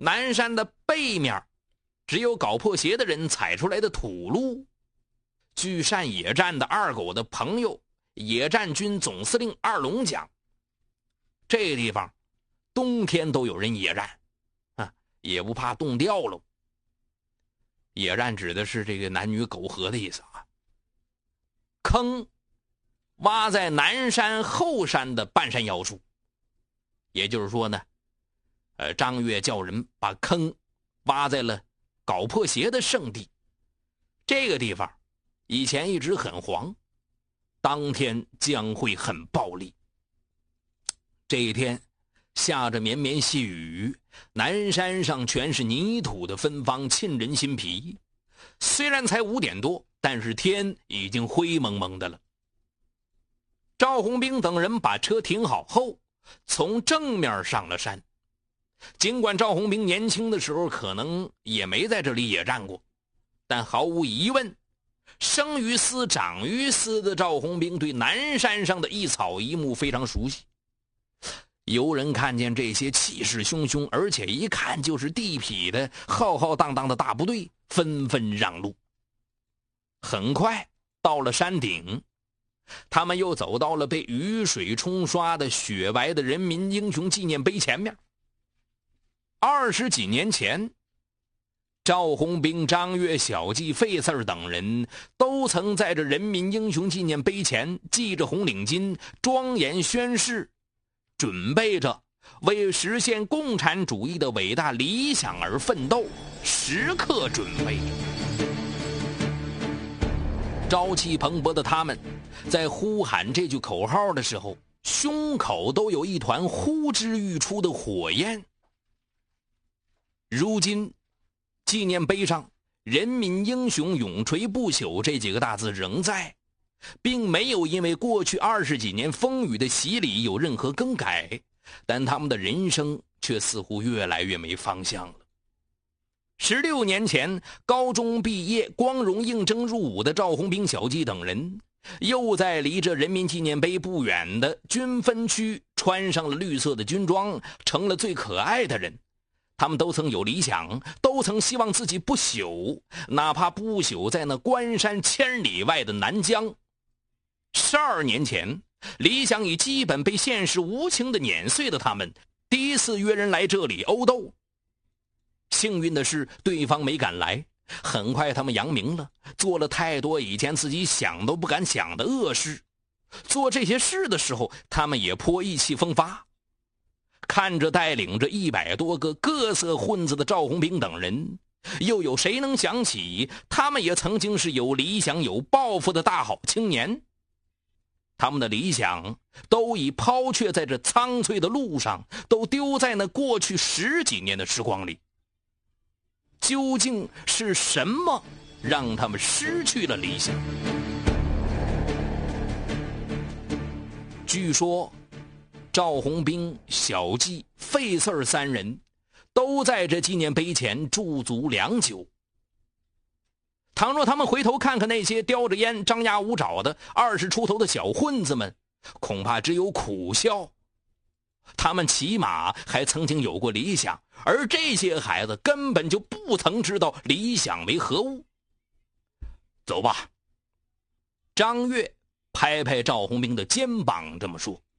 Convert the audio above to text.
南山的背面只有搞破鞋的人踩出来的土路。据善野战的二狗的朋友野战军总司令二龙讲，这个地方冬天都有人野战也不怕冻掉了。野战指的是这个男女苟合的意思啊。坑挖在南山后山的半山腰处，也就是说呢，张悦叫人把坑挖在了搞破鞋的圣地。这个地方以前一直很黄，当天将会很暴力。这一天下着绵绵细雨，南山上全是泥土的芬芳，沁人心脾。虽然才5点多，但是天已经灰蒙蒙的了。赵红兵等人把车停好后，从正面上了山。尽管赵红兵年轻的时候可能也没在这里野战过，但毫无疑问，生于斯长于斯的赵红兵对南山上的一草一木非常熟悉。游人看见这些气势汹汹，而且一看就是地痞的浩浩荡荡的大部队，纷纷让路。很快到了山顶，他们又走到了被雨水冲刷的雪白的人民英雄纪念碑前面。20几年前，赵红兵、张悦、小季、费四儿等人都曾在这人民英雄纪念碑前系着红领巾，庄严宣誓，准备着为实现共产主义的伟大理想而奋斗，时刻准备着。朝气蓬勃的他们在呼喊这句口号的时候，胸口都有一团呼之欲出的火焰。如今纪念碑上人民英雄永垂不朽这几个大字仍在，并没有因为过去20几年风雨的洗礼有任何更改，但他们的人生却似乎越来越没方向了。16年前高中毕业光荣应征入伍的赵红兵、小季等人，又在离这人民纪念碑不远的军分区穿上了绿色的军装，成了最可爱的人。他们都曾有理想，都曾希望自己不朽，哪怕不朽在那关山1000里外的南疆。12年前，理想已基本被现实无情的碾碎的他们，第一次约人来这里殴斗。幸运的是，对方没敢来。很快他们扬名了，做了太多以前自己想都不敢想的恶事。做这些事的时候，他们也颇意气风发。看着带领着100多个各色混子的赵红兵等人，又有谁能想起他们也曾经是有理想有抱负的大好青年？他们的理想都已抛却在这苍翠的路上，都丢在那过去10几年的时光里。究竟是什么让他们失去了理想？据说赵红兵、小季、费四儿3人都在这纪念碑前驻足良久。倘若他们回头看看那些叼着烟张牙舞爪的20出头的小混子们，恐怕只有苦笑。他们起码还曾经有过理想，而这些孩子根本就不曾知道理想为何物。走吧。张悦拍拍赵红兵的肩膀这么说。